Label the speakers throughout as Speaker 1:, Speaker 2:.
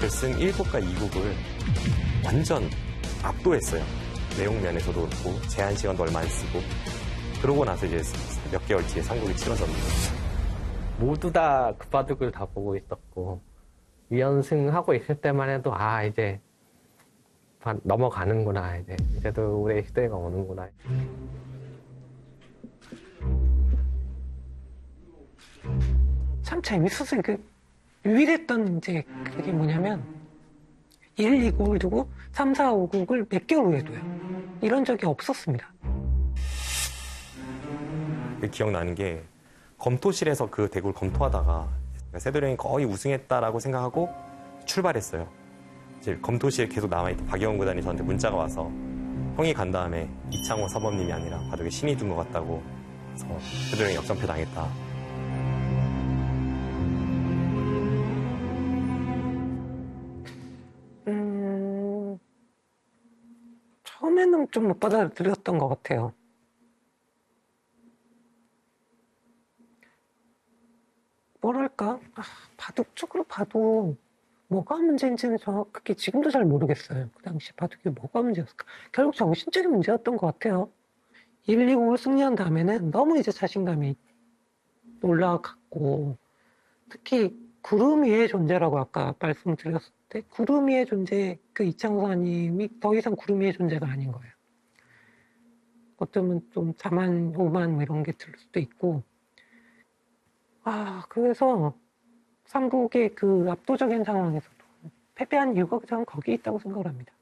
Speaker 1: 결승 1국과 2국을 완전 압도했어요. 내용 면에서도 그렇고 제한 시간도 얼마 안 쓰고 그러고 나서 이제 몇 개월 뒤에 3국이 치러졌는데
Speaker 2: 모두 다 그 바둑을 다 보고 있었고 2연승하고 있을 때만 해도 이제 넘어가는구나 이제도 우리의 시대가 오는구나.
Speaker 3: 참 재밌었어요. 유일했던 이제 그게 뭐냐면 1, 2국을 두고 3, 4, 5국을 몇 개월 후에 둬요. 이런 적이 없었습니다.
Speaker 1: 기억나는 게 검토실에서 그 대구를 검토하다가 세돌이 형이 거의 우승했다라고 생각하고 출발했어요. 이제 검토실에 계속 남아있던 박영훈 구단이 저한테 문자가 와서 형이 간 다음에 이창호 사범님이 아니라 바둑에 신이 든 것 같다고 해서 세돌이 형이 역전패 당했다.
Speaker 3: 처음에는 좀 못 받아들였던 것 같아요. 뭐랄까, 바둑 쪽으로 봐도 뭐가 문제인지는 정확하게 지금도 잘 모르겠어요. 그 당시 바둑이 뭐가 문제였을까. 결국 정신적인 문제였던 것 같아요. 1, 2국을 승리한 다음에는 너무 이제 자신감이 올라갔고, 특히 구름 위의 존재라고 아까 말씀드렸을 때 구름 위의 존재, 그 이창사님이 더 이상 구름 위의 존재가 아닌 거예요. 어쩌면 좀 자만, 오만 뭐 이런 게 들을 수도 있고. 그래서 삼국의 그 압도적인 상황에서도 패배한 이유가 저는 거기에 있다고 생각을 합니다.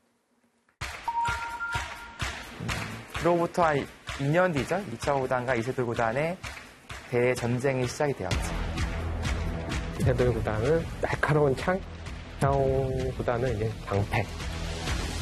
Speaker 4: 그로부터 한 2년 뒤죠. 이창호 구단과 이세돌 구단의 대전쟁이 시작이 되었죠.
Speaker 2: 이세돌 구단은 날카로운 창, 이창호 구단은 이제 방패.